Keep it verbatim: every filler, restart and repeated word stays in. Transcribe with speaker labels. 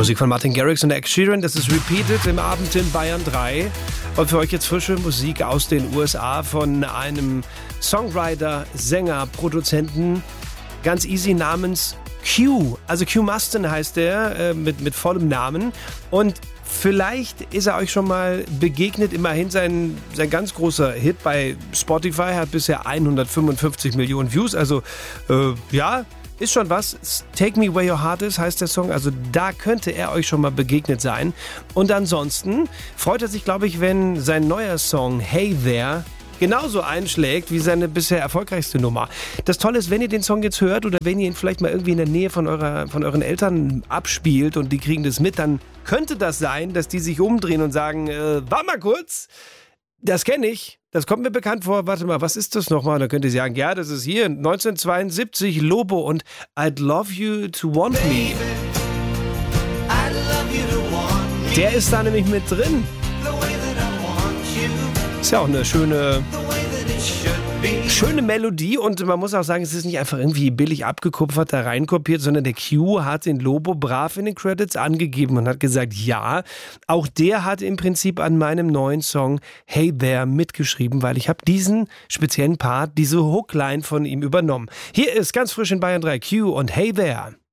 Speaker 1: Musik von Martin Garrix und Ed Sheeran, das ist Repeated im Abend in Bayern drei. Und für euch jetzt frische Musik aus den U S A von einem Songwriter, Sänger, Produzenten, ganz easy namens Q. Also Q Maston heißt der, äh, mit, mit vollem Namen. Und vielleicht ist er euch schon mal begegnet. Immerhin sein, sein ganz großer Hit bei Spotify hat bisher hundertfünfundfünfzig Millionen Views. Also äh, ja, ist schon was. Take Me Where Your Heart Is heißt der Song. Also da könnte er euch schon mal begegnet sein. Und ansonsten freut er sich, glaube ich, wenn sein neuer Song Hey There genauso einschlägt wie seine bisher erfolgreichste Nummer. Das Tolle ist, wenn ihr den Song jetzt hört oder wenn ihr ihn vielleicht mal irgendwie in der Nähe von, eurer, von euren Eltern abspielt und die kriegen das mit, dann könnte das sein, dass die sich umdrehen und sagen, äh, warte mal kurz, das kenne ich, das kommt mir bekannt vor, warte mal, was ist das nochmal? Und dann könnt ihr sagen, ja, das ist hier neunzehnhundertzweiundsiebzig, Lobo und I'd Love You to Want Me. Der ist da nämlich mit drin. Ist ja auch eine schöne, schöne Melodie und man muss auch sagen, es ist nicht einfach irgendwie billig abgekupfert, da reinkopiert, sondern der Q hat den Lobo brav in den Credits angegeben und hat gesagt, ja, auch der hat im Prinzip an meinem neuen Song Hey There mitgeschrieben, weil ich habe diesen speziellen Part, diese Hookline von ihm übernommen. Hier ist ganz frisch in Bayern drei Q und Hey There.